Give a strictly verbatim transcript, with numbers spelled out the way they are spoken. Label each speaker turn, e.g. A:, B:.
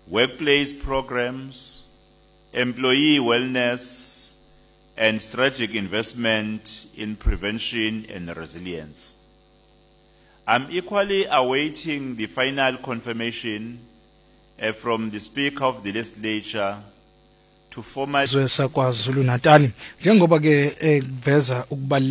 A: workplace programs, employee wellness, and strategic investment in prevention and resilience. I'm equally awaiting the final confirmation uh, from the Speaker of the Legislature to formally
B: KwaZulu Natal njengoba ke veza